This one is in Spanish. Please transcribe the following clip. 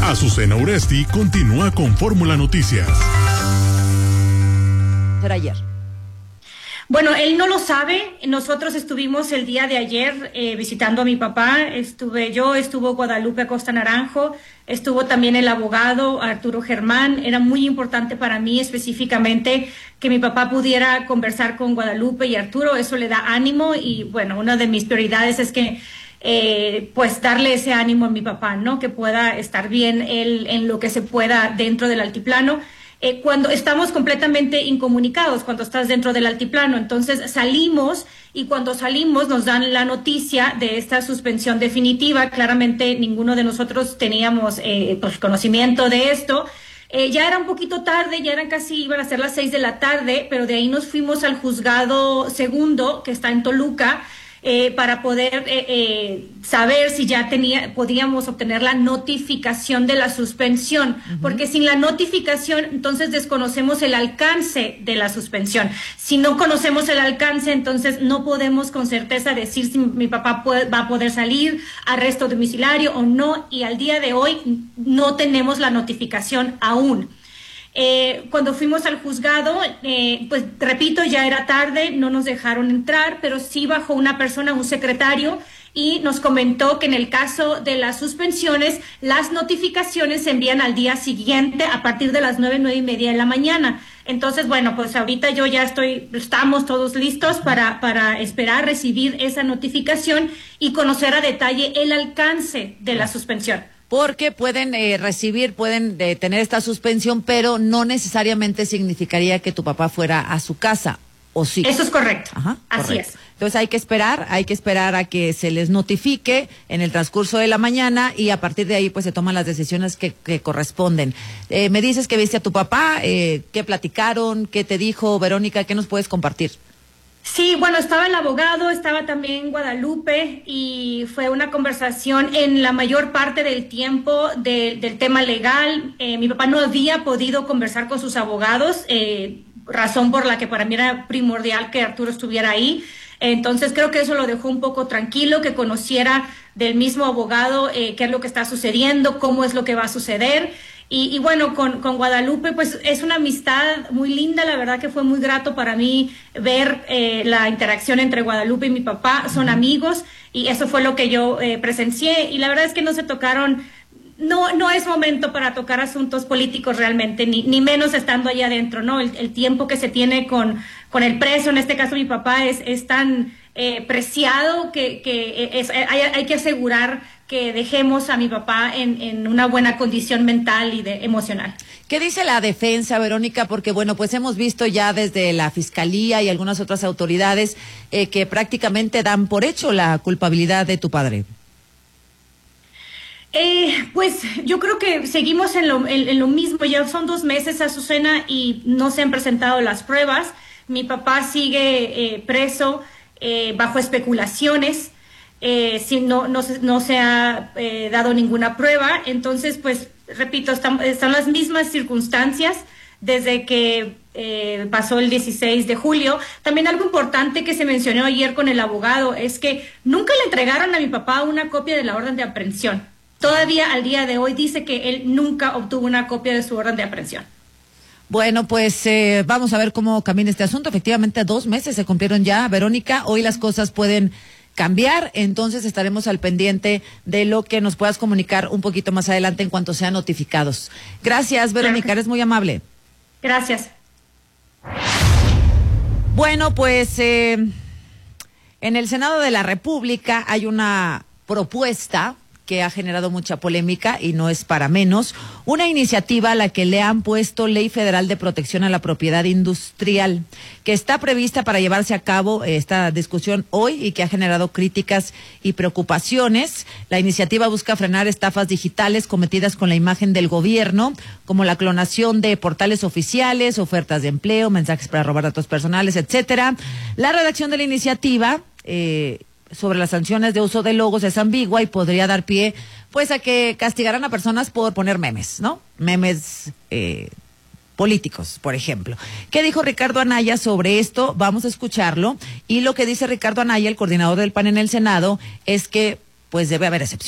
Azucena Uresti continúa con Fórmula Noticias. Era ayer. Bueno, él no lo sabe. Nosotros estuvimos el día de ayer visitando a mi papá. Estuvo Guadalupe Acosta Naranjo, estuvo también el abogado Arturo Germán. Era muy importante para mí específicamente que mi papá pudiera conversar con Guadalupe y Arturo. Eso le da ánimo y bueno, una de mis prioridades es que pues darle ese ánimo a mi papá, ¿no? Que pueda estar bien él en lo que se pueda dentro del altiplano. Cuando estamos completamente incomunicados, cuando estás dentro del altiplano, entonces salimos y cuando salimos nos dan la noticia de esta suspensión definitiva. Claramente ninguno de nosotros teníamos pues conocimiento de esto. Ya era un poquito tarde, ya iban a ser las 6 de la tarde, pero de ahí nos fuimos al juzgado segundo que está en Toluca. Para poder saber si ya podíamos obtener la notificación de la suspensión, porque sin la notificación entonces desconocemos el alcance de la suspensión. Si no conocemos el alcance, entonces no podemos con certeza decir si mi papá va a poder salir, arresto domiciliario o no, y al día de hoy no tenemos la notificación aún. Cuando fuimos al juzgado, pues repito, ya era tarde, no nos dejaron entrar, pero sí bajó una persona, un secretario, y nos comentó que en el caso de las suspensiones, las notificaciones se envían al día siguiente a partir de las 9:30 de la mañana. Entonces, bueno, pues ahorita yo ya estamos todos listos para esperar recibir esa notificación y conocer a detalle el alcance de la suspensión. Porque pueden tener esta suspensión, pero no necesariamente significaría que tu papá fuera a su casa, ¿o sí? Eso es correcto. Ajá, así correcto. es. Entonces hay que esperar a que se les notifique en el transcurso de la mañana y a partir de ahí pues se toman las decisiones que corresponden. Me dices que viste a tu papá, ¿qué platicaron? ¿Qué te dijo Verónica? ¿Qué nos puedes compartir? Sí, bueno, estaba el abogado, estaba también Guadalupe y fue una conversación en la mayor parte del tiempo del tema legal. Mi papá no había podido conversar con sus abogados, razón por la que para mí era primordial que Arturo estuviera ahí. Entonces creo que eso lo dejó un poco tranquilo, que conociera del mismo abogado qué es lo que está sucediendo, cómo es lo que va a suceder. Y bueno, con Guadalupe, pues es una amistad muy linda, la verdad que fue muy grato para mí ver la interacción entre Guadalupe y mi papá, son amigos, y eso fue lo que yo presencié, y la verdad es que no se tocaron, no es momento para tocar asuntos políticos realmente, ni menos estando allá adentro, ¿no? El tiempo que se tiene con el preso, en este caso mi papá, es tan preciado que hay que asegurar que dejemos a mi papá en una buena condición mental y emocional. ¿Qué dice la defensa, Verónica? Porque bueno, pues hemos visto ya desde la Fiscalía y algunas otras autoridades que prácticamente dan por hecho la culpabilidad de tu padre. Pues yo creo que seguimos en lo mismo. Ya son 2 meses, Azucena, y no se han presentado las pruebas. Mi papá sigue preso bajo especulaciones. Si no se ha dado ninguna prueba, entonces pues repito, están las mismas circunstancias desde que pasó el 16 de julio. También algo importante que se mencionó ayer con el abogado es que nunca le entregaron a mi papá una copia de la orden de aprehensión. Todavía al día de hoy dice que él nunca obtuvo una copia de su orden de aprehensión. Bueno, pues vamos a ver cómo camina este asunto. Efectivamente, 2 meses se cumplieron ya, Verónica. Hoy las cosas pueden cambiar, entonces estaremos al pendiente de lo que nos puedas comunicar un poquito más adelante en cuanto sean notificados. Gracias, Verónica, eres muy amable. Gracias. Bueno, pues en el Senado de la República hay una propuesta que ha generado mucha polémica y no es para menos, una iniciativa a la que le han puesto Ley Federal de Protección a la Propiedad Industrial, que está prevista para llevarse a cabo esta discusión hoy y que ha generado críticas y preocupaciones. La iniciativa busca frenar estafas digitales cometidas con la imagen del gobierno, como la clonación de portales oficiales, ofertas de empleo, mensajes para robar datos personales, etcétera. La redacción de la iniciativa sobre las sanciones de uso de logos es ambigua y podría dar pie pues a que castigaran a personas por poner memes, ¿no? Memes políticos, por ejemplo. ¿Qué dijo Ricardo Anaya sobre esto? Vamos a escucharlo. Y lo que dice Ricardo Anaya, el coordinador del PAN en el Senado, es que pues debe haber excepciones.